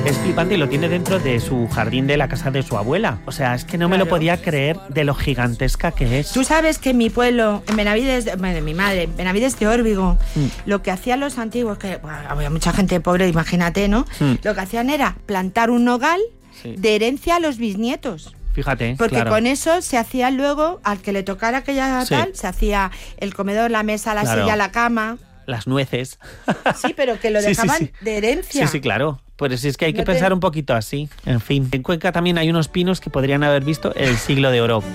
Es flipante y lo tiene dentro de su jardín de la casa de su abuela. O sea, es que no me lo podía creer de lo gigantesca que es. Tú sabes que en mi pueblo, en Benavides, bueno, mi madre, en Benavides de Órbigo, lo que hacían los antiguos, que bueno, había mucha gente pobre, imagínate, ¿no? Lo que hacían era plantar un nogal de herencia a los bisnietos. Fíjate, porque claro. Con eso se hacía luego, al que le tocara aquella tal, se hacía el comedor, la mesa, la silla, la cama. Las nueces. Sí, pero que lo dejaban de herencia. Sí, claro. Pues sí, es que hay que pensar un poquito así. En fin, en Cuenca también hay unos pinos que podrían haber visto el siglo de oro.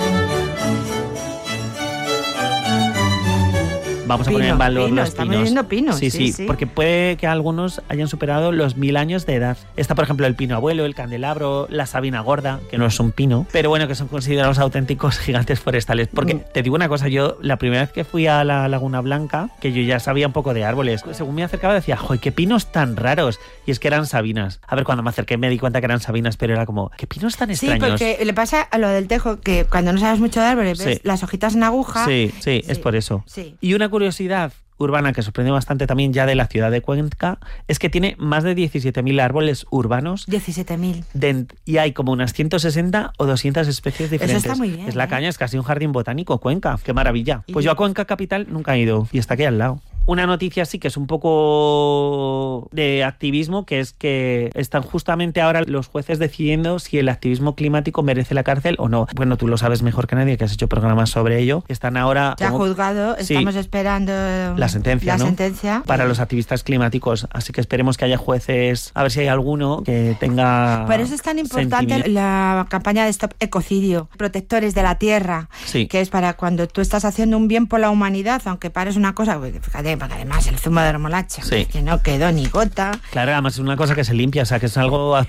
Vamos a poner en valor los pinos. Sí, porque puede que algunos hayan superado los 1000 años de edad. Está, por ejemplo, el pino abuelo, el candelabro, la sabina gorda, que no es un pino, pero bueno, que son considerados auténticos gigantes forestales. Porque te digo una cosa, yo la primera vez que fui a la Laguna Blanca, que yo ya sabía un poco de árboles, según me acercaba decía, ¡joder, qué pinos tan raros! Y es que eran sabinas. A ver, cuando me acerqué me di cuenta que eran sabinas, pero era como, ¿qué pinos tan extraños? Sí, porque le pasa a lo del tejo, que cuando no sabes mucho de árboles, ves las hojitas en aguja. Sí, es por eso. Sí. Y una curiosidad urbana que sorprende bastante también ya de la ciudad de Cuenca es que tiene más de 17.000 árboles urbanos. 17.000. Y hay como unas 160 o 200 especies diferentes. Eso está muy bien. Es la caña, es casi un jardín botánico, Cuenca. ¡Qué maravilla! Pues yo a Cuenca capital nunca he ido y está aquí al lado. Una noticia sí que es un poco de activismo, que es que están justamente ahora los jueces decidiendo si el activismo climático merece la cárcel o no. Bueno, tú lo sabes mejor que nadie, que has hecho programas sobre ello. Están ahora... Ya juzgado, estamos esperando la sentencia, la ¿no? sentencia para los activistas climáticos. Así que esperemos que haya jueces, a ver si hay alguno que tenga... Por eso es tan importante la campaña de Stop Ecocidio, protectores de la tierra, que es para cuando tú estás haciendo un bien por la humanidad, aunque pares una cosa, pues, fíjate, porque además el zumo de remolacha, que no quedó ni gota. Claro, además es una cosa que se limpia, o sea, que es algo...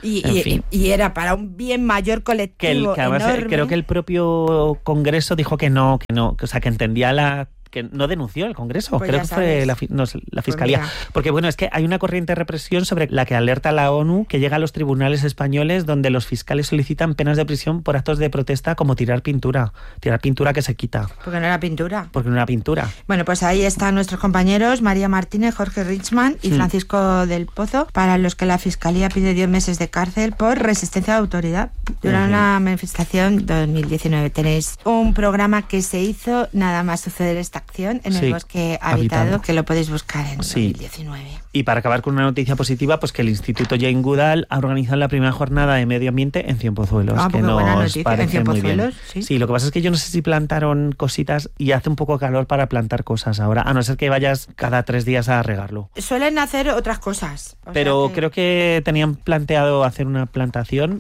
Y era para un bien mayor colectivo que además enorme. Creo que el propio Congreso dijo que no, o sea, que entendía que no denunció el Congreso, pues creo que fue la Fiscalía. Pues porque bueno, es que hay una corriente de represión sobre la que alerta la ONU, que llega a los tribunales españoles donde los fiscales solicitan penas de prisión por actos de protesta como tirar pintura que se quita. Porque no era pintura. Bueno, pues ahí están nuestros compañeros María Martínez, Jorge Richman y Francisco del Pozo, para los que la Fiscalía pide 10 meses de cárcel por resistencia de autoridad durante una manifestación 2019. Tenéis un programa que se hizo nada más suceder esta acción en el bosque habitado, que lo podéis buscar en 2019. Y para acabar con una noticia positiva, pues que el Instituto Jane Goodall ha organizado la primera jornada de medio ambiente en Cienpozuelos. Que nos parece muy bien. Sí, lo que pasa es que yo no sé si plantaron cositas y hace un poco calor para plantar cosas ahora, a no ser que vayas cada 3 días a regarlo. Suelen hacer otras cosas. Pero creo que tenían planteado hacer una plantación.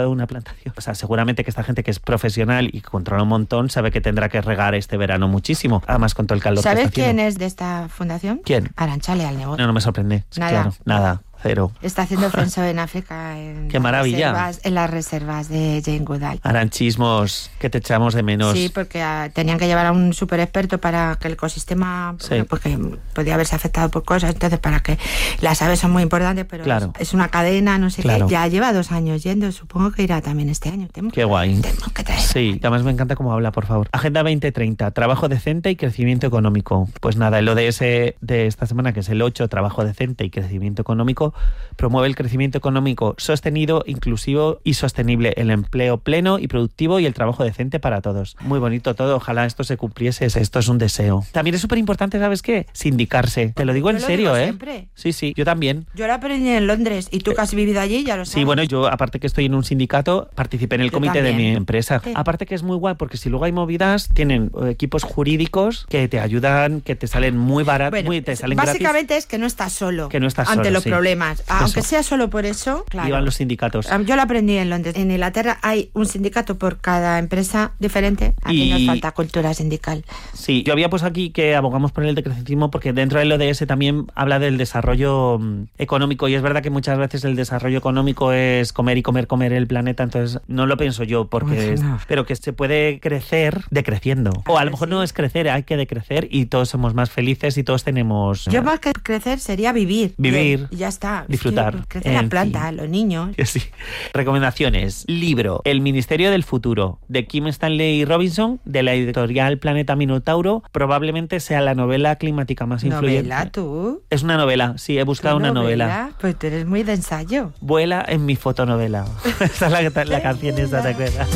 O sea, seguramente que esta gente que es profesional y controla un montón sabe que tendrá que regar este verano muchísimo. Además, con todo el calor que está haciendo. ¿Sabes quién es de esta fundación? ¿Quién? Arantxale Alnebot. No me sorprende. Nada. Cero. Está haciendo censo en África en las reservas de Jane Goodall. Aranchismos, que te echamos de menos. Sí, porque tenían que llevar a un súper experto para que el ecosistema, porque podía haberse afectado por cosas, entonces para que las aves son muy importantes, pero es una cadena, no sé qué. Ya lleva 2 años yendo, supongo que irá también este año. Qué guay. Tenemos que traer. Sí, además me encanta cómo habla, por favor. Agenda 2030, trabajo decente y crecimiento económico. Pues nada, el ODS de esta semana, que es el 8, trabajo decente y crecimiento económico, promueve el crecimiento económico sostenido, inclusivo y sostenible, el empleo pleno y productivo y el trabajo decente para todos. Muy bonito todo, ojalá esto se cumpliese, esto es un deseo. También es súper importante, ¿sabes qué? Sindicarse. Te lo digo en serio, siempre. Sí, yo también. Yo lo aprendí en Londres y tú que has vivido allí ya lo sabes. Sí, bueno, yo aparte que estoy en un sindicato, participé en el comité de mi empresa. Sí. Aparte que es muy guay porque si luego hay movidas, tienen equipos jurídicos que te ayudan, que te salen muy baratos, te salen básicamente gratis. Es que no estás solo. Ante solo, los problemas. Aunque sea solo por eso, claro. Iban los sindicatos. Yo lo aprendí en Londres. En Inglaterra hay un sindicato por cada empresa diferente. Aquí nos falta cultura sindical. Sí, yo había puesto aquí que abogamos por el decrecentismo porque dentro del ODS también habla del desarrollo económico y es verdad que muchas veces el desarrollo económico es comer y comer el planeta, entonces no lo pienso yo porque pero que se puede crecer decreciendo. O a lo mejor no es crecer, hay que decrecer y todos somos más felices y todos tenemos... Yo más que crecer sería vivir. Vivir. Y ya está. disfrutar. Crece la planta, los niños. Sí. Recomendaciones. Libro El Ministerio del Futuro, de Kim Stanley Robinson, de la editorial Planeta Minotauro. Probableblemente sea la novela climática más influyente. ¿Novela tú? Es una novela, sí, he buscado una novela. Pues tú eres muy de ensayo. Vuela en mi fotonovela. Esa es la canción esa, ¿te acuerdas?